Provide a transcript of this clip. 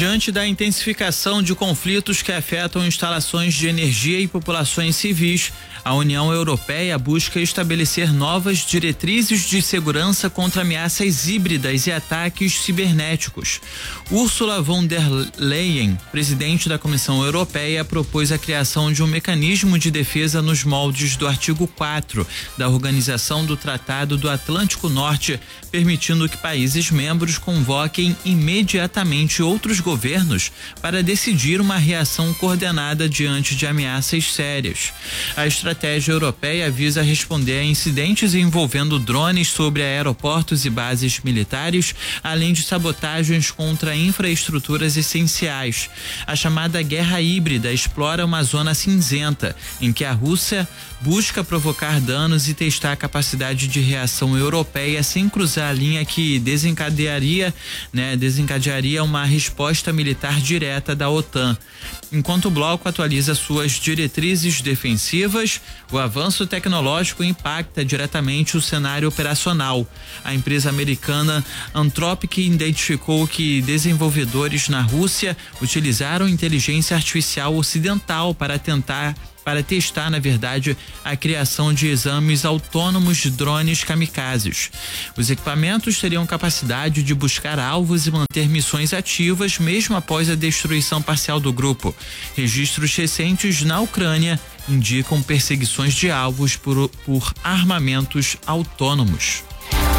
Diante da intensificação de conflitos que afetam instalações de energia e populações civis, a União Europeia busca estabelecer novas diretrizes de segurança contra ameaças híbridas e ataques cibernéticos. Ursula von der Leyen, presidente da Comissão Europeia, propôs a criação de um mecanismo de defesa nos moldes do artigo 4 da Organização do Tratado do Atlântico Norte, permitindo que países membros convoquem imediatamente outros governos para decidir uma reação coordenada diante de ameaças sérias. A estratégia europeia visa responder a incidentes envolvendo drones sobre aeroportos e bases militares, além de sabotagens contra infraestruturas essenciais. A chamada guerra híbrida explora uma zona cinzenta, em que a Rússia busca provocar danos e testar a capacidade de reação europeia sem cruzar a linha que desencadearia uma resposta militar direta da OTAN. Enquanto o bloco atualiza suas diretrizes defensivas, o avanço tecnológico impacta diretamente o cenário operacional. A empresa americana Anthropic identificou que desenvolvedores na Rússia utilizaram inteligência artificial ocidental para testar, a criação de exames autônomos de drones kamikazes. Os equipamentos teriam capacidade de buscar alvos e manter missões ativas mesmo após a destruição parcial do grupo. Registros recentes na Ucrânia indicam perseguições de alvos por armamentos autônomos.